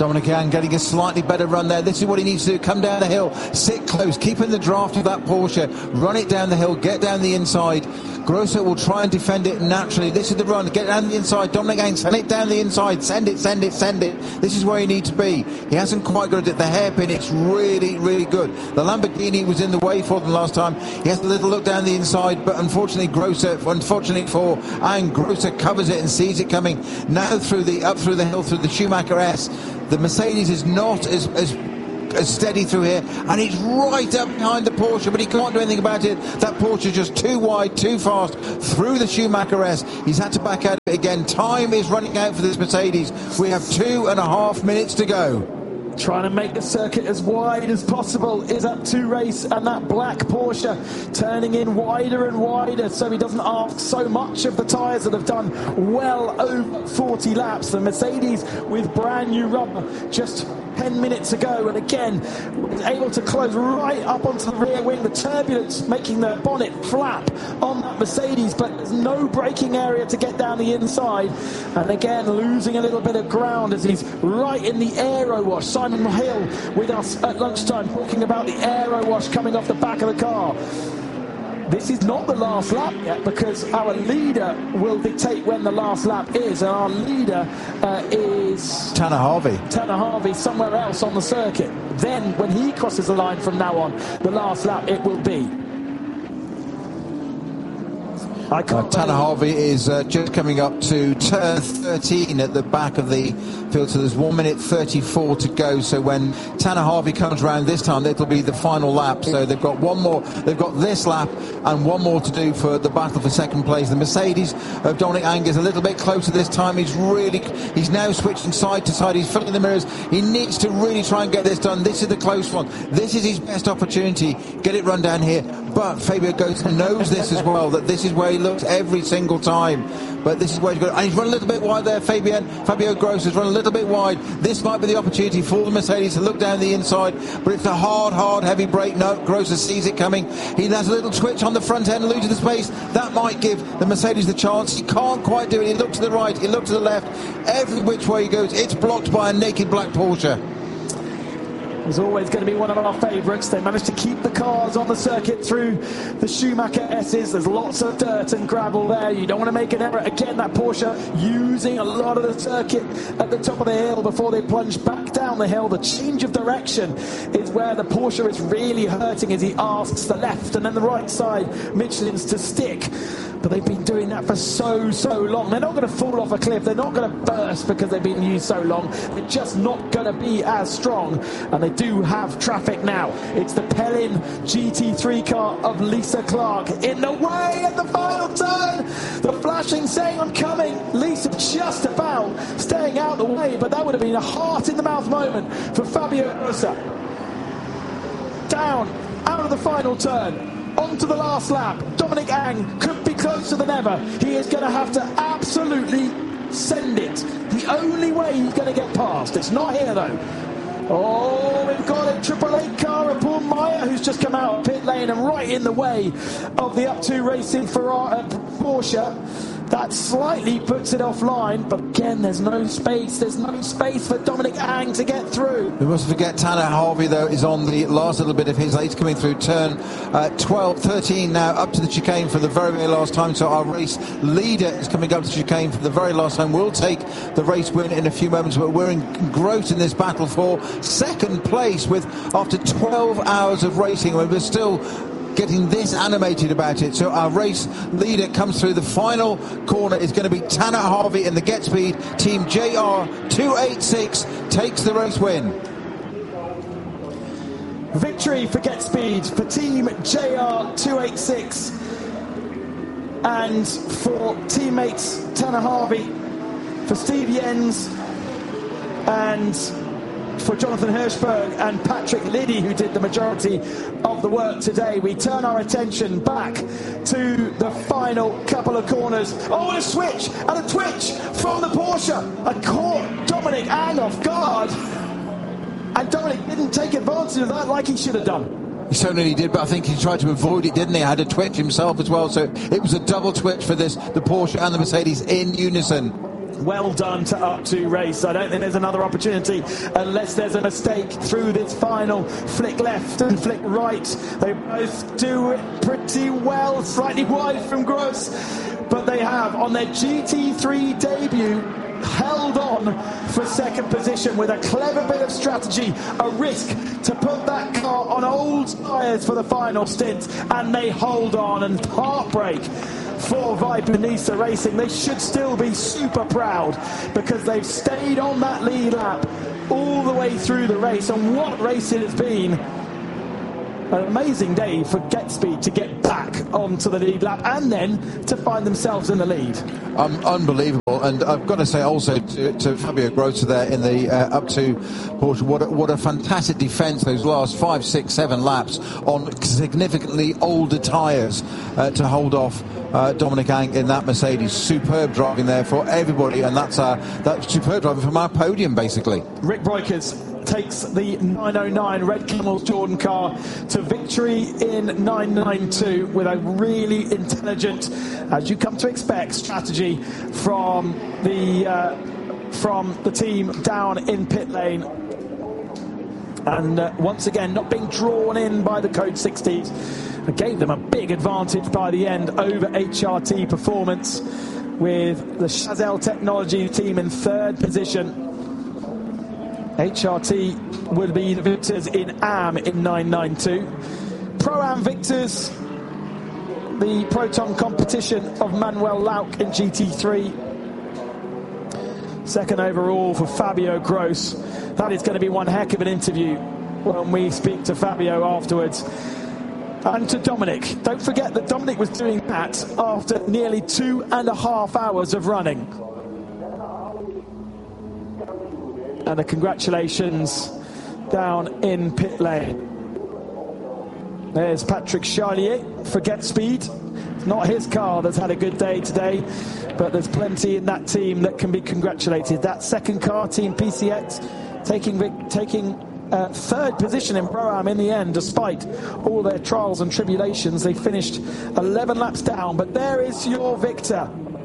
Speaker 2: Dominic Ang getting a slightly better run there. This is what he needs to do. Come down the hill, sit close, keep in the draft of that Porsche, run it down the hill, get down the inside. Grosser will try and defend it naturally. This is the run. Get down the inside. Dominic Ang, send it down the inside. Send it. This is where you need to be. He hasn't quite got it at the hairpin. It's really, really good. The Lamborghini was in the way for them last time. He has a little look down the inside, but unfortunately for Ang, Grosser covers it and sees it coming. Now up through the hill, through the Schumacher S. The Mercedes is not as steady through here, and he's right up behind the Porsche, but he can't do anything about it. That Porsche is just too wide, too fast through the Schumacher S. He's had to back out again. Time is running out for this Mercedes. We have 2.5 minutes to go.
Speaker 1: Trying to make the circuit as wide as possible is up to race, and that black Porsche turning in wider and wider so he doesn't ask so much of the tyres that have done well over 40 laps. The Mercedes with brand new rubber just 10 minutes ago, and again was able to close right up onto the rear wing. The turbulence making the bonnet flap on that Mercedes, but there's no braking area to get down the inside, and again losing a little bit of ground as he's right in the aero wash. Simon Hill with us at lunchtime talking about the aero wash coming off the back of the car. This is not the last lap yet, because our leader will dictate when the last lap is, and our leader is
Speaker 2: Tanner Harvey.
Speaker 1: Tanner Harvey somewhere else on the circuit. Then when he crosses the line from now on, the last lap it will be.
Speaker 2: Tanner Harvey is just coming up to turn 13 at the back of the field, so there's 1 minute 34 to go. So when Tanner Harvey comes around this time, it'll be the final lap. So they've got one more. They've got this lap and one more to do for the battle for second place. The Mercedes of Dominic Ang is a little bit closer this time. He's now switching side to side. He's filling the mirrors. He needs to really try and get this done. This is the close one. This is his best opportunity. Get it run down here. But Fabio Gross knows this as well, that this is where he looks every single time. But this is where he's got, and he's run a little bit wide there. Fabio Gross has run a little bit wide. This might be the opportunity for the Mercedes to look down the inside, but it's a hard, heavy brake. No, Gross sees it coming. He has a little twitch on the front end, losing the space. That might give the Mercedes the chance. He can't quite do it. He looked to the right, he looked to the left. Every which way he goes, it's blocked by a naked black Porsche.
Speaker 1: Is always going to be one of our favourites. They managed to keep the cars on the circuit through the Schumacher S's. There's lots of dirt and gravel there. You don't want to make an error. Again, that Porsche using a lot of the circuit at the top of the hill before they plunge back down the hill. The change of direction is where the Porsche is really hurting, as he asks the left and then the right side Michelin's to stick. But they've been doing that for so long. They're not going to fall off a cliff. They're not going to burst because they've been used so long. They're just not going to be as strong. And they do have traffic now. It's the Pellin GT3 car of Lisa Clark in the way at the final turn. The flashing saying, "I'm coming." Lisa just about staying out the way, but that would have been a heart-in-the-mouth moment for Fabio Grossa. Down, out of the final turn. Onto the last lap. Dominic Ang could be closer than ever. He is going to have to absolutely send it. The only way he's going to get past. It's not here though. Oh, we've got a Triple Eight car of Paul Meyer, who's just come out of pit lane and right in the way of the Up2 Racing Porsche. That slightly puts it offline, but again, there's no space. There's no space for Dominic Ang to get through.
Speaker 2: We mustn't forget Tanner Harvey, though, is on the last little bit of his. He's coming through turn 13 now, up to the chicane for the very, very last time. So our race leader is coming up to the chicane for the very last time. We'll take the race win in a few moments, but we're engrossed in this battle for second place after 12 hours of racing. We're still getting this animated about it. So our race leader comes through. The final corner is going to be Tanner Harvey in the Get Speed. Team JR286 takes the race win.
Speaker 1: Victory for Get Speed for Team JR286 and for teammates Tanner Harvey, for Steve Jens and for Jonathan Hirschberg and Patrick Liddy, who did the majority of the work today. We turn our attention back to the final couple of corners. Oh, and a switch and a twitch from the Porsche. I caught Dominic Ang off guard, and Dominic didn't take advantage of that like he should have done.
Speaker 2: He certainly did, but I think he tried to avoid it, didn't he? Had a twitch himself as well, so it was a double twitch for the Porsche and the Mercedes in unison.
Speaker 1: Well done to Up2 Race. I don't think there's another opportunity unless there's a mistake through this final flick left and flick right. They both do it pretty well, slightly wide from Gross, but they have on their GT3 debut held on for second position with a clever bit of strategy, a risk to put that car on old tyres for the final stint, and they hold on. And heartbreak for Viper Nisa Racing. They should still be super proud because they've stayed on that lead lap all the way through the race, and what race it has been. An amazing day for GetSpeed to get back onto the lead lap and then to find themselves in the lead.
Speaker 2: Unbelievable. And I've got to say also to Fabio Grossa there in the Up2 Porsche, what a fantastic defence those last 5, 6, 7 laps on significantly older tyres to hold off Dominic Ang in that Mercedes. Superb driving there for everybody, and that's superb driving from our podium basically.
Speaker 1: Rick Breukers takes the 909 Red Camels Jordan car to victory in 992 with a really intelligent, as you come to expect, strategy from the team down in pit lane. And once again, not being drawn in by the Code 60s. It gave them a big advantage by the end over HRT Performance, with the Chazelle Technology team in third position. HRT would be the victors in AM in 992. Pro-Am victors, the Proton competition of Manuel Lauck in GT3. Second overall for Fabio Gross. That is going to be one heck of an interview when we speak to Fabio afterwards. And to Dominic. Don't forget that Dominic was doing that after nearly 2.5 hours of running. And a congratulations down in pit lane. There's Patrick Charlier for GetSpeed. It's not his car that's had a good day today, but there's plenty in that team that can be congratulated. That second car, Team PCX, taking third position in Pro-Am in the end, despite all their trials and tribulations. They finished 11 laps down, but there is your victor.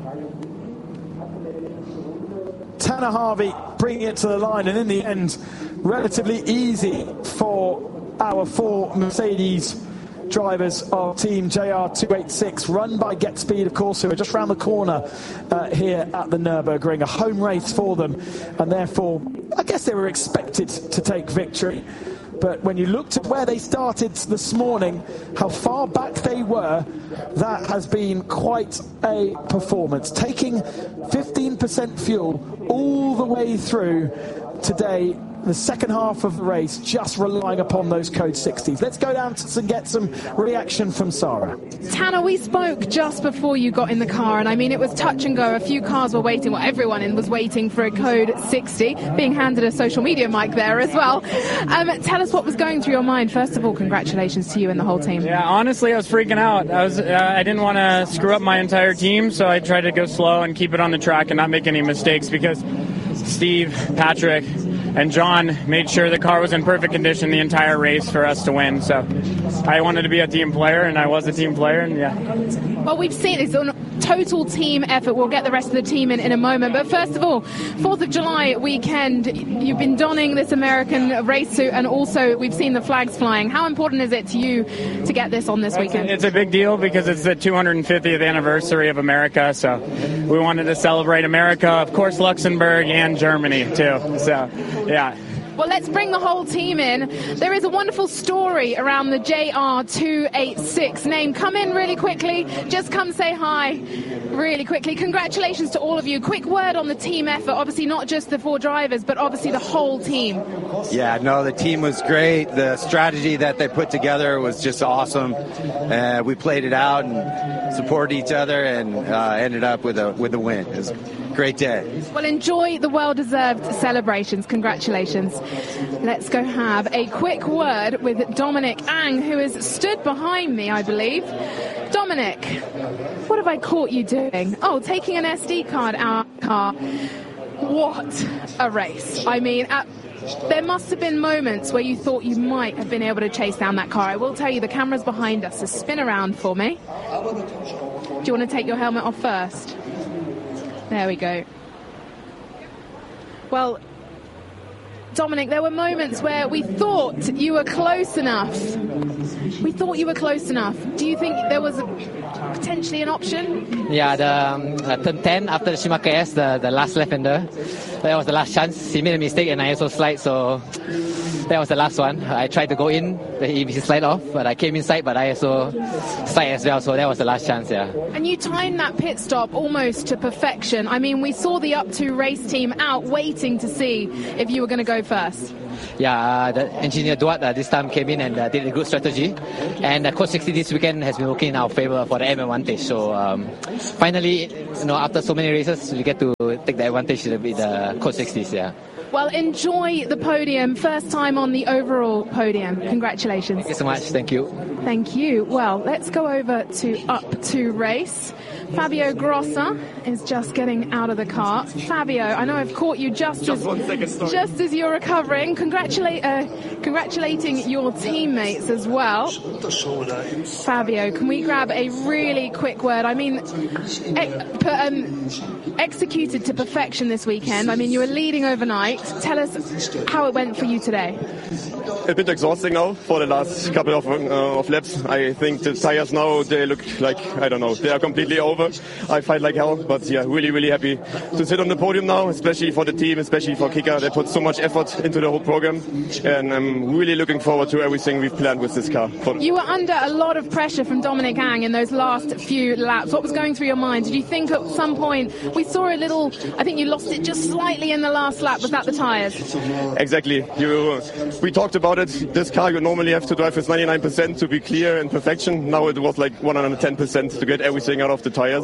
Speaker 1: Tanner Harvey bringing it to the line, and in the end, relatively easy for our 4 Mercedes drivers of Team JR286, run by GetSpeed, of course, who are just round the corner here at the Nürburgring. A home race for them, and therefore, I guess they were expected to take victory. But when you looked at where they started this morning, how far back they were, that has been quite a performance. Taking 15% fuel all the way through today, the second half of the race, just relying upon those Code 60s. Let's go down and get some reaction from Sarah.
Speaker 3: Tanner, we spoke just before you got in the car, and I mean, it was touch and go. A few cars were waiting, well, everyone was waiting for a Code 60, being handed a social media mic there as well. Tell us what was going through your mind. First of all, congratulations to you and the whole team.
Speaker 6: Yeah, honestly, I was freaking out. I didn't want to screw up my entire team, so I tried to go slow and keep it on the track and not make any mistakes, because Steve, Patrick, and John made sure the car was in perfect condition the entire race for us to win. So I wanted to be a team player, and I was a team player, and yeah.
Speaker 3: Well, we've seen it's a total team effort. We'll get the rest of the team in a moment. But first of all, 4th of July weekend, you've been donning this American race suit, and also we've seen the flags flying. How important is it to you to get this on this weekend?
Speaker 6: It's a big deal because it's the 250th anniversary of America, so we wanted to celebrate America, of course, Luxembourg and Germany too. So, yeah.
Speaker 3: Well, let's bring the whole team in. There is a wonderful story around the JR286 name. Come in really quickly. Just come say hi really quickly. Congratulations to all of you. Quick word on the team effort. Obviously not just the 4 drivers, but obviously the whole team.
Speaker 4: Yeah, no, the team was great. The strategy that they put together was just awesome. We played it out and supported each other, and ended up with a win. It was a great day.
Speaker 3: Well, enjoy the well-deserved celebrations. Congratulations. Let's go have a quick word with Dominic Ang, who has stood behind me, I believe. Dominic, what have I caught you doing? Oh, taking an SD card out of the car. What a race. I mean, there must have been moments where you thought you might have been able to chase down that car. I will tell you, the camera's behind us, so spin around for me. Do you want to take your helmet off first? There we go. Well, Dominic, there were moments where we thought you were close enough. Do you think there was potentially an option?
Speaker 7: Yeah, the turn 10 after the Schumacher S, the last left-hander, that was the last chance. He made a mistake and I also slide, so that was the last one. I tried to go in, he slide off, but I came inside, but I also slide as well, so that was the last chance, yeah.
Speaker 3: And you timed that pit stop almost to perfection. I mean, we saw the Up2 race team out waiting to see if you were going to go first.
Speaker 7: Yeah, the engineer Duat this time came in and did a good strategy. And Code 60 this weekend has been working in our favor for the M advantage. So finally, after so many races, we get to take the advantage with the Code 60s, yeah.
Speaker 3: Well, enjoy the podium. First time on the overall podium. Congratulations.
Speaker 7: Thank you so much. Thank you.
Speaker 3: Thank you. Well, let's go over to Up2 race. Fabio Grossa is just getting out of the car. Fabio, I know I've caught you just as you're recovering. Congratulating your teammates as well. Fabio, can we grab a really quick word? I mean, executed to perfection this weekend. I mean, you were leading overnight. Tell us how it went for you today.
Speaker 8: A bit exhausting now for the last couple of laps. I think the tires now, they look like, I don't know, they are completely over. I fight like hell, but yeah, really, really happy to sit on the podium now, especially for the team, especially for Kika. They put so much effort into the whole program, and I'm really looking forward to everything we've planned with this car.
Speaker 3: You were under a lot of pressure from Dominic Ang in those last few laps. What was going through your mind? Did you think at some point, we saw a little, I think you lost it just slightly in the last lap. Was that the tires?
Speaker 8: Exactly. We talked about it. This car you normally have to drive with 99% to be clear and perfection. Now it was like 110% to get everything out of the tires.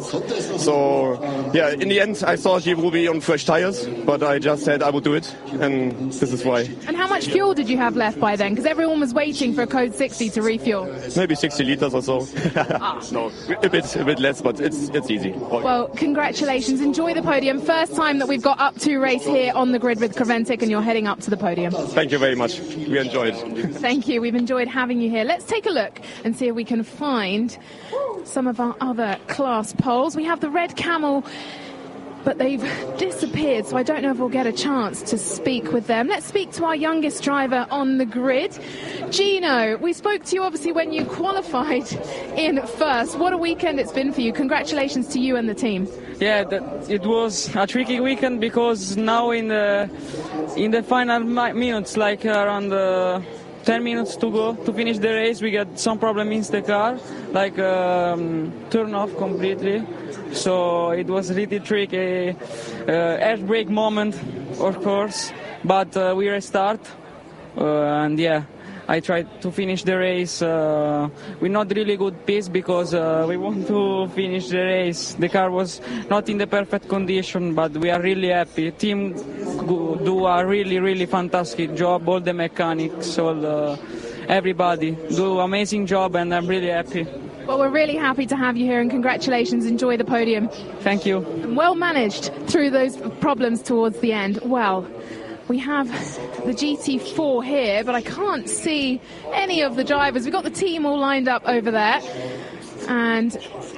Speaker 8: So yeah, in the end I thought he will be on fresh tires, but I just said I will do it, and this is why.
Speaker 3: And how much fuel did you have left by then? Because everyone was waiting for Code 60 to refuel.
Speaker 8: Maybe 60 liters or so. No, a bit less, but it's easy.
Speaker 3: Well, congratulations. Enjoy the podium. First time that we've got Up2 race here on the grid with Creventic, and you're heading up to the podium.
Speaker 8: Thank you very much. We enjoyed.
Speaker 3: Thank you. We've enjoyed having you here. Let's take a look and see if we can find some of our other class polls. We have the Red Camel, but they've disappeared, so I don't know if we'll get a chance to speak with them. Let's speak to our youngest driver on the grid. Gino, we spoke to you obviously when you qualified in first. What a weekend it's been for you. Congratulations to you and the team.
Speaker 6: Yeah, it was a tricky weekend because now in the final minutes, like around 10 minutes to go to finish the race, we got some problem in the car, like turn off completely. So it was really tricky, air brake moment, of course, but we restart, and yeah, I tried to finish the race with not really good pace because we want to finish the race. The car was not in the perfect condition, but we are really happy. Team do a really, really fantastic job. All the mechanics, everybody do amazing job, and I'm really happy.
Speaker 3: Well, we're really happy to have you here, and congratulations. Enjoy the podium.
Speaker 6: Thank you.
Speaker 3: Well managed through those problems towards the end. Well, we have the GT4 here, but I can't see any of the drivers. We've got the team all lined up over there. And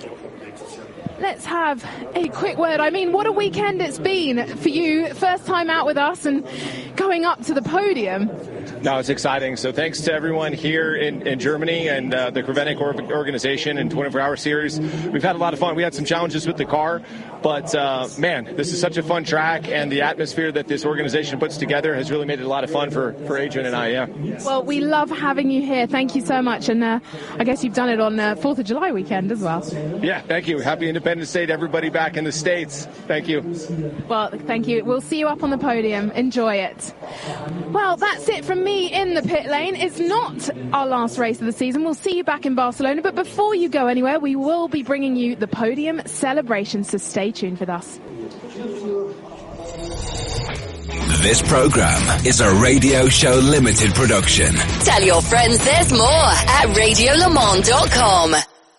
Speaker 3: let's have a quick word. I mean, what a weekend it's been for you. First time out with us and going up to the podium.
Speaker 9: No, it's exciting. So thanks to everyone here in Germany and the Creventic organization and 24-Hour Series. We've had a lot of fun. We had some challenges with the car, but man, this is such a fun track, and the atmosphere that this organization puts together has really made it a lot of fun for Adrian and I, yeah.
Speaker 3: Well, we love having you here. Thank you so much. And I guess you've done it on 4th of July weekend as well.
Speaker 9: Yeah, thank you. Happy Independence Day to everybody back in the States. Thank you.
Speaker 3: Well, thank you. We'll see you up on the podium. Enjoy it. Well, that's it from me in the pit lane. It's not our last race of the season. We'll see you back in Barcelona. But before you go anywhere, we will be bringing you the podium celebration. So stay tuned with us.
Speaker 10: This program is a Radio Show Limited production.
Speaker 11: Tell your friends there's more at radiolemans.com.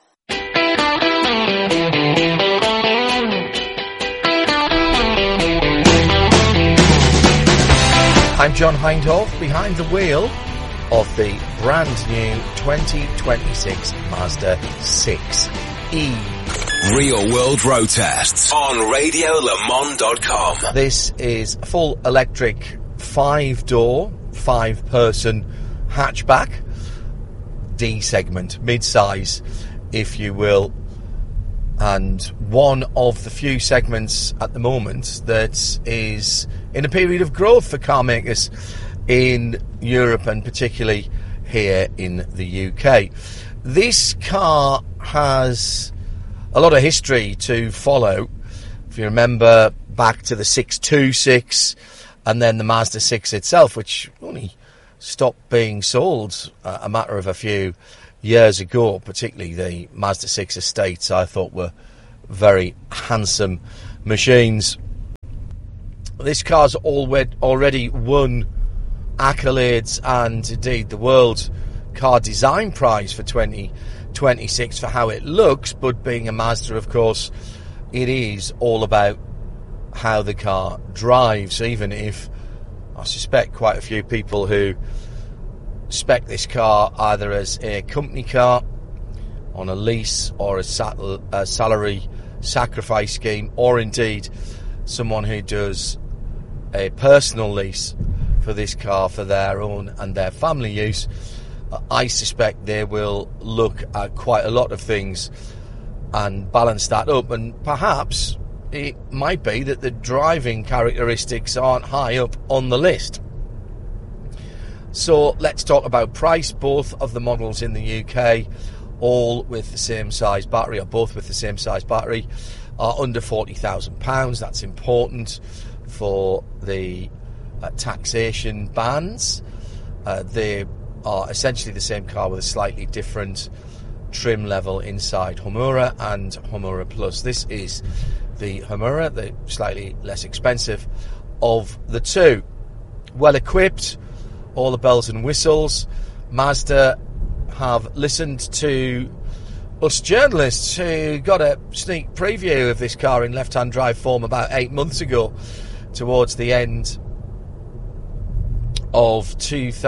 Speaker 12: I'm John Hindhaugh, behind the wheel of the brand new 2026 Mazda 6E.
Speaker 10: Real World Road Tests on RadioLeMans.com.
Speaker 12: This is a full electric 5-door, 5-person hatchback, D segment, mid-size, if you will, and one of the few segments at the moment that is in a period of growth for car makers in Europe and particularly here in the UK. This car has a lot of history to follow. If you remember back to the 626 and then the Mazda 6 itself, which only stopped being sold a matter of a few years ago, particularly the Mazda 6 estates, I thought were very handsome machines. This car's already won accolades and indeed the World Car Design Prize for 2026 for how it looks, but being a Mazda, of course, it is all about how the car drives, even if I suspect quite a few people who spec this car either as a company car on a lease or a salary sacrifice scheme, or indeed someone who does a personal lease for this car for their own and their family use, I suspect they will look at quite a lot of things and balance that up, and perhaps it might be that the driving characteristics aren't high up on the list. So let's talk about price. Both of the models in the UK, all with the same size battery, or both with the same size battery, are under £40,000. That's important for the taxation bands. They are essentially the same car with a slightly different trim level inside Homura and Homura Plus. This is the Homura, the slightly less expensive of the two. Well equipped, all the bells and whistles. Mazda have listened to us journalists who got a sneak preview of this car in left-hand drive form about 8 months ago, towards the end of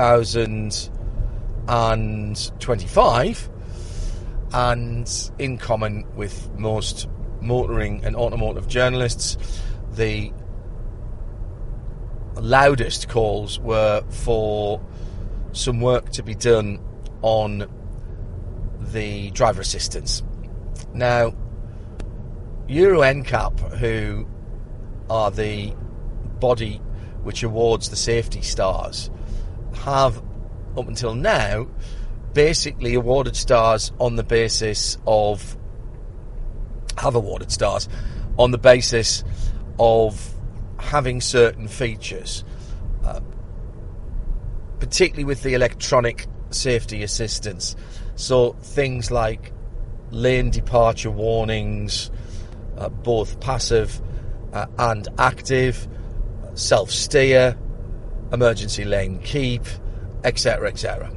Speaker 12: 2025, and in common with most motoring and automotive journalists, the loudest calls were for some work to be done on the driver assistance. Now, Euro NCAP, who are the body which awards the safety stars, have up until now basically awarded stars on the basis of having certain features, particularly with the electronic safety assistance. So things like lane departure warnings, both passive and active, self-steer, emergency lane keep, etc., etc.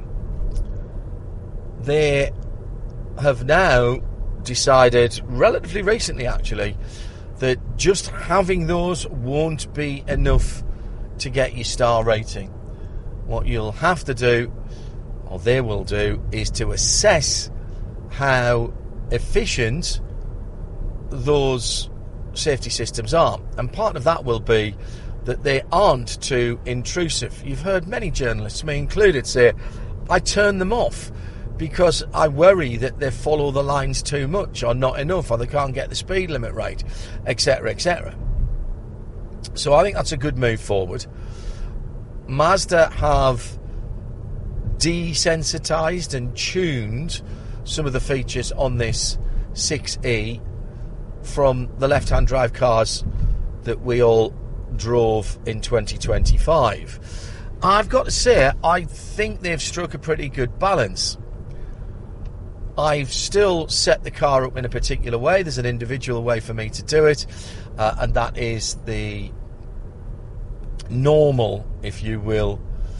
Speaker 12: They have now decided, relatively recently actually, that just having those won't be enough to get your star rating. What you'll have to do, or they will do, is to assess how efficient those safety systems are. And part of that will be that they aren't too intrusive. You've heard many journalists, me included, say, I turn them off because I worry that they follow the lines too much or not enough, or they can't get the speed limit right, etc., etc. So I think that's a good move forward. Mazda have desensitized and tuned some of the features on this 6E from the left-hand drive cars that we all drove in 2025. I've got to say, I think they've struck a pretty good balance. I've still set the car up in a particular way. There's an individual way for me to do it, and that is the normal, if you will,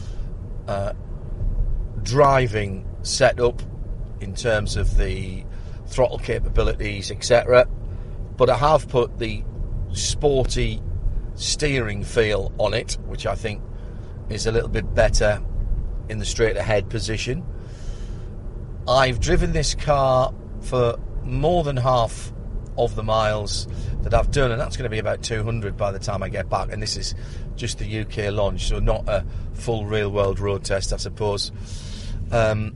Speaker 12: driving setup in terms of the throttle capabilities, etc. But I have put the sporty steering feel on it, which I think is a little bit better in the straight ahead position. I've driven this car for more than half of the miles that I've done, and that's going to be about 200 by the time I get back. And this is just the UK launch, so not a full real-world road test, I suppose. And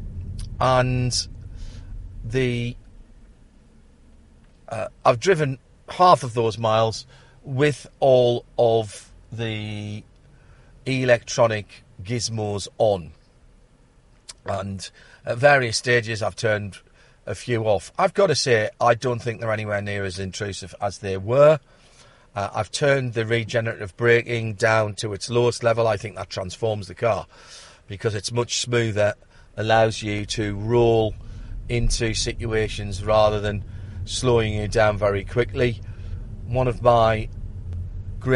Speaker 12: I've driven half of those miles with all of the electronic gizmos on, and at various stages I've turned a few off. I've got to say, I don't think they're anywhere near as intrusive as they were. I've turned the regenerative braking down to its lowest level. I think that transforms the car because it's much smoother, allows you to roll into situations rather than slowing you down very quickly. One of my